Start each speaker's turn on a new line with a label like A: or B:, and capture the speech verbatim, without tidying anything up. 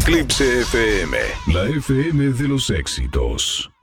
A: Eclipse F M, la F M de los éxitos.